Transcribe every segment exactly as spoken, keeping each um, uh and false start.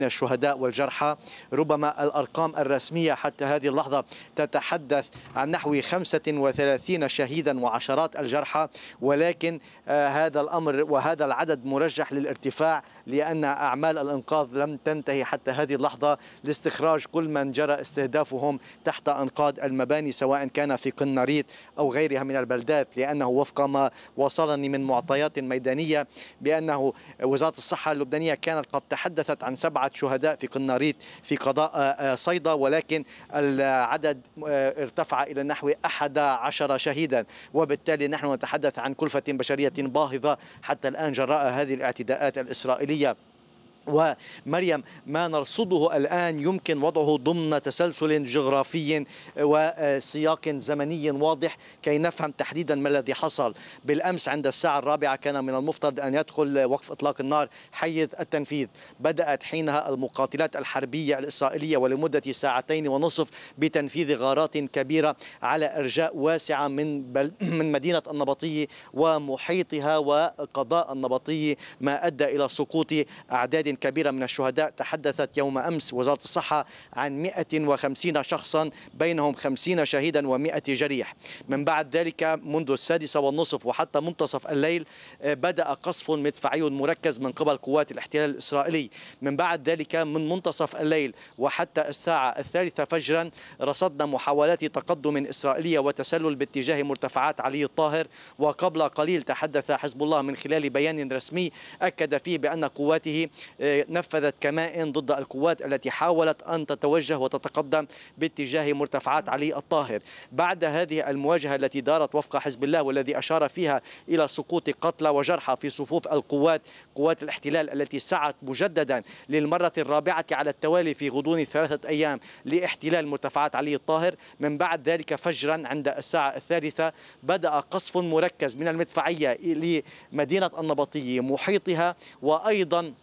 الشهداء والجرحى. ربما الأرقام الرسمية حتى هذه اللحظة تتحدث عن نحو خمسة وثلاثين شهيدا وعشرات الجرحى، ولكن آه هذا الأمر وهذا العدد مرجح للارتفاع، لأن أعمال الإنقاذ لم تنتهي حتى هذه اللحظة لاستخراج كل من جرى استهدافهم تحت أنقاض المباني، سواء كان في قناريط أو غيرها من البلدات، لأنه وفق ما وصلني من معطيات ميدانية بأنه وزارة الصحة اللبنانية كانت قد تحدثت عن سبعة شهداء في قناريط في قضاء صيدا، ولكن العدد ارتفع إلى نحو أحد عشر شهيدا، وبالتالي نحن نتحدث عن كلفة بشرية باهظة حتى الآن جراء هذه الاعتداءات الإسرائيلية. ومريم، ما نرصده الآن يمكن وضعه ضمن تسلسل جغرافي وسياق زمني واضح كي نفهم تحديدا ما الذي حصل. بالأمس عند الساعة الرابعة كان من المفترض أن يدخل وقف إطلاق النار حيز التنفيذ. بدأت حينها المقاتلات الحربية الإسرائيلية ولمدة ساعتين ونصف بتنفيذ غارات كبيرة على أرجاء واسعة من بل من مدينة النبطية ومحيطها وقضاء النبطية، ما أدى إلى سقوط أعداد كبيرة من الشهداء. تحدثت يوم أمس وزارة الصحة عن مئة وخمسين شخصا، بينهم خمسين شهيدا ومئة جريح. من بعد ذلك منذ السادسة والنصف وحتى منتصف الليل بدأ قصف مدفعي مركز من قبل قوات الاحتلال الإسرائيلي. من بعد ذلك من منتصف الليل وحتى الساعة الثالثة فجرا رصدنا محاولات تقدم إسرائيلية وتسلل باتجاه مرتفعات علي الطاهر، وقبل قليل تحدث حزب الله من خلال بيان رسمي أكد فيه بأن قواته نفذت كمائن ضد القوات التي حاولت أن تتوجه وتتقدم باتجاه مرتفعات علي الطاهر. بعد هذه المواجهة التي دارت وفق حزب الله والذي أشار فيها إلى سقوط قتلى وجرحى في صفوف القوات قوات الاحتلال التي سعت مجددا للمرة الرابعة على التوالي في غضون ثلاثة أيام لاحتلال مرتفعات علي الطاهر، من بعد ذلك فجرا عند الساعة الثالثة بدأ قصف مركز من المدفعية لمدينة النبطية محيطها وأيضا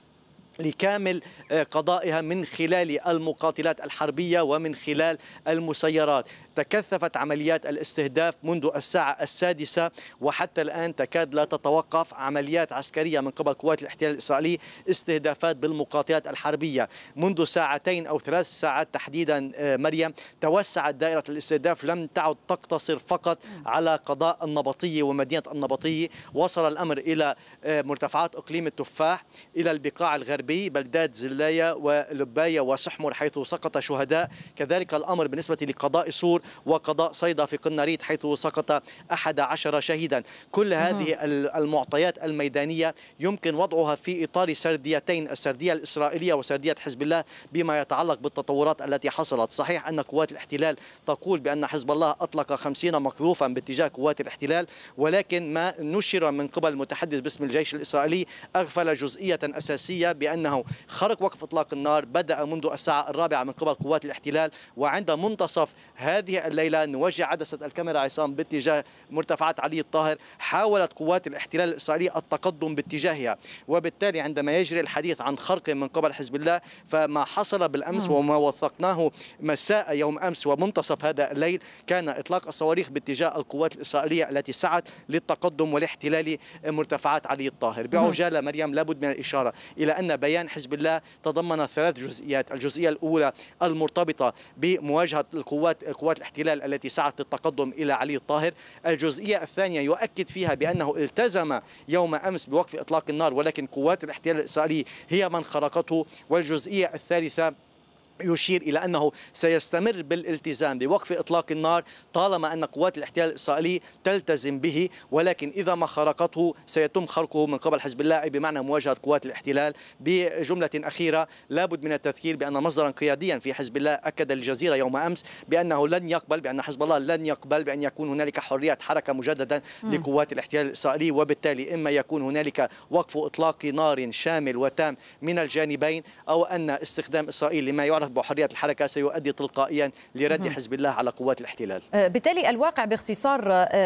لكامل قضائها من خلال المقاتلات الحربية ومن خلال المسيرات. تكثفت عمليات الاستهداف منذ الساعة السادسة وحتى الآن تكاد لا تتوقف عمليات عسكرية من قبل قوات الاحتلال الإسرائيلي، استهدافات بالمقاتلات الحربية. منذ ساعتين أو ثلاث ساعات تحديدا مريم توسعت دائرة الاستهداف، لم تعد تقتصر فقط على قضاء النبطية ومدينة النبطية، وصل الأمر إلى مرتفعات إقليم التفاح، إلى البقاع الغربي بلدات زلاية ولباية وسحمر حيث سقط شهداء، كذلك الأمر بالنسبة لقضاء سور وقضاء صيدا في قناريط حيث سقط أحد عشر شهيدا. كل هذه المعطيات الميدانية يمكن وضعها في إطار سرديتين، السردية الإسرائيلية وسردية حزب الله بما يتعلق بالتطورات التي حصلت. صحيح أن قوات الاحتلال تقول بأن حزب الله أطلق خمسين مقذوفا باتجاه قوات الاحتلال، ولكن ما نشر من قبل المتحدث باسم الجيش الإسرائيلي أغفل جزئية أساسية بأنه خرق وقف إطلاق النار بدأ منذ الساعة الرابعة من قبل قوات الاحتلال، وعند منتصف هذه الليلة نوجه عدسة الكاميرا عصام باتجاه مرتفعات علي الطاهر. حاولت قوات الاحتلال الإسرائيلي التقدم باتجاهها، وبالتالي عندما يجري الحديث عن خرق من قبل حزب الله فما حصل بالأمس وما وثقناه مساء يوم أمس ومنتصف هذا الليل كان إطلاق الصواريخ باتجاه القوات الإسرائيلية التي سعت للتقدم والاحتلال مرتفعات علي الطاهر. بعجالة مريم لابد من الإشارة إلى أن بيان حزب الله تضمن ثلاث جزئيات. الجزئية الأولى المرتبطة بمواجهة القوات قوات الاحتلال التي سعت للتقدم إلى علي الطاهر. الجزئية الثانية يؤكد فيها بأنه التزم يوم أمس بوقف إطلاق النار ولكن قوات الاحتلال الإسرائيلي هي من خرقته. والجزئية الثالثة يشير إلى أنه سيستمر بالالتزام بوقف إطلاق النار طالما أن قوات الاحتلال الإسرائيلي تلتزم به، ولكن إذا ما خرقته سيتم خرقه من قبل حزب الله، أي بمعنى مواجهة قوات الاحتلال. بجملة أخيرة لابد من التذكير بأن مصدرا قياديا في حزب الله أكد للجزيرة يوم أمس بأنه لن يقبل بأن حزب الله لن يقبل بأن يكون هنالك حرية حركة مجددا لقوات الاحتلال الإسرائيلي، وبالتالي إما يكون هنالك وقف إطلاق نار شامل وتام من الجانبين أو أن استخدام إسرائيل لما يعرف بحرية الحركة سيؤدي تلقائيا لرد حزب الله على قوات الاحتلال. بالتالي الواقع باختصار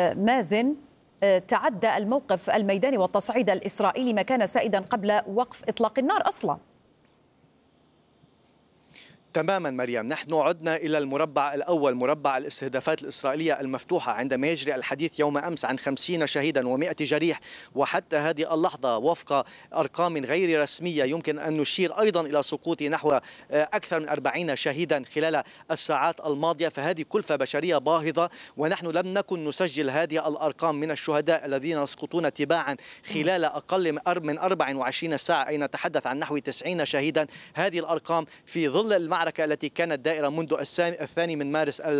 مازن تعدى الموقف الميداني والتصعيد الإسرائيلي ما كان سائدا قبل وقف إطلاق النار أصلا. تماما مريم، نحن عدنا إلى المربع الأول، مربع الاستهدافات الإسرائيلية المفتوحة، عندما يجري الحديث يوم أمس عن خمسين شهيدا ومئة جريح، وحتى هذه اللحظة وفق أرقام غير رسمية يمكن أن نشير أيضا إلى سقوط نحو أكثر من أربعين شهيدا خلال الساعات الماضية. فهذه كلفة بشرية باهظة، ونحن لم نكن نسجل هذه الأرقام من الشهداء الذين يسقطون تباعا خلال أقل من أربع وعشرين ساعة، أي نتحدث عن نحو تسعين شهيدا. هذه الأرقام في ظل المعركة التي كانت دائرة منذ الثاني من مارس